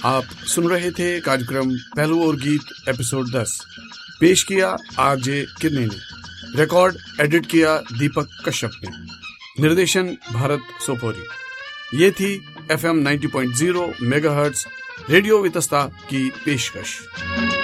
आप सुन रहे थे कार्यक्रम पहलू और गीत एपिसोड 10। पेश किया आरजे किन्ने ने। रिकॉर्ड एडिट किया दीपक कश्यप ने। निर्देशन भारत सोपोरी। ये थी FM 90.0 मेगाहर्ट्ज रेडियो वितस्ता की पेशकश।